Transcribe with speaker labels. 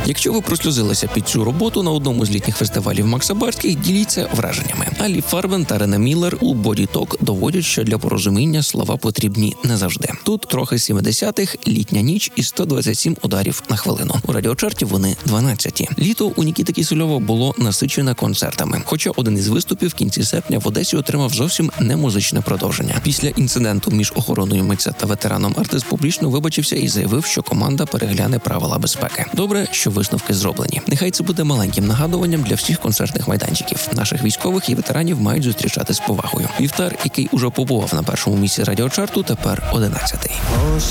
Speaker 1: Якщо ви прослюзилися під цю роботу на одному з літніх фестивалів Макса Барських, діліться враженнями. Алі Фарбен та Рене Міллер у Body Talk доводять, що для порозуміння слова потрібні не завжди. Тут трохи 70-х, літня ніч і 127 ударів на хвилину. У радіочарті вони 12-ті. Літо у Нікіти Кісельова було насичене концертами. Хоча один із виступів в кінці серпня в Одесі отримав зовсім не музичне продовження. Після інциденту між охороною митця та ветераном артист публічно вибачився і заявив, що команда перегляне правила безпеки. Добре, що висновки зроблені. Нехай це буде маленьким нагадуванням для всіх концертних майданчиків. Наших військових і ветеранів мають зустрічати з повагою. Вівтар, який уже побував на першому місці радіочарту, тепер 11-й.